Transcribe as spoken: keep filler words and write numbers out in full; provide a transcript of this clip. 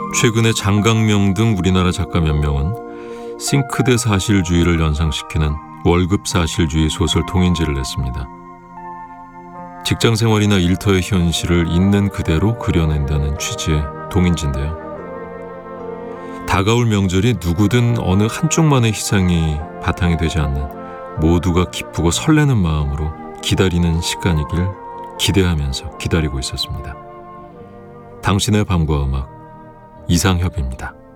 최근에 장강명 등 우리나라 작가 몇 명은 싱크대 사실주의를 연상시키는 월급 사실주의 소설 동인지를 냈습니다. 직장 생활이나 일터의 현실을 있는 그대로 그려낸다는 취지의 동인지인데요. 다가올 명절이 누구든 어느 한쪽만의 희생이 바탕이 되지 않는 모두가 기쁘고 설레는 마음으로 기다리는 시간이길 기대하면서 기다리고 있었습니다. 당신의 밤과 음악, 이상협입니다.